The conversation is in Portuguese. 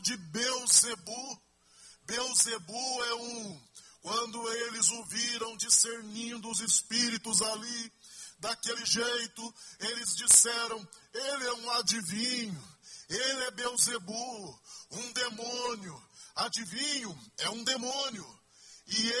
de Beelzebu. Beelzebu é quando eles o viram discernindo os espíritos ali, daquele jeito, eles disseram, ele é um adivinho, ele é Beelzebu, um demônio. Adivinho é um demônio. E